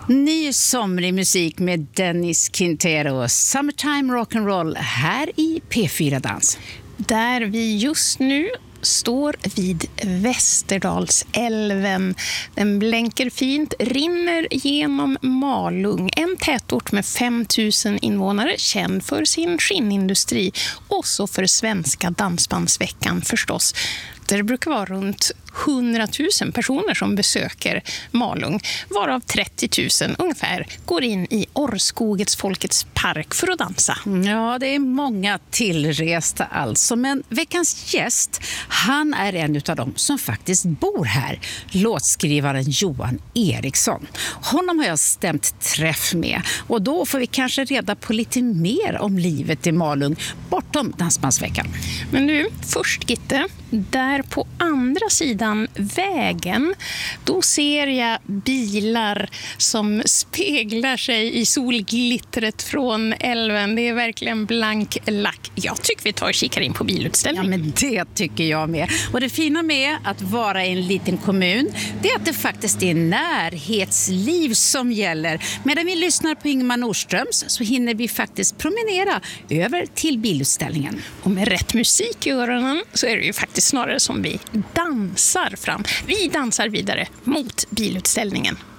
Ny somrig musik med Dennis Quintero, Summertime Rock'n'Roll här i P4 Dans. Där vi just nu står vid Västerdalsälven. Den blänker fint, rinner genom Malung, en tätort med 5 000 invånare, känd för sin skinnindustri och så för Svenska dansbandsveckan förstås. Det brukar vara runt 100 000 personer som besöker Malung, varav 30 000 ungefär går in i Orrskogets Folkets park för att dansa. Ja, det är många tillresta alltså, men veckans gäst, han är en av dem som faktiskt bor här, låtskrivaren Johan Eriksson. Honom har jag stämt träff med och då får vi kanske reda på lite mer om livet i Malung bortom dansbandsveckan. Men nu, först Gitte, där på andra sidan vägen, då ser jag bilar som speglar sig i solglittret från älven. Det är verkligen blank lack. Jag tycker vi tar och kikar in på bilutställningen. Ja, men det tycker jag med. Och det fina med att vara i en liten kommun, det är att det faktiskt är närhetsliv som gäller. Medan vi lyssnar på Ingemar Nordströms så hinner vi faktiskt promenera över till bilutställningen. Och med rätt musik i öronen så är det ju faktiskt snarare som vi dansar fram. Vi dansar vidare mot bilutställningen.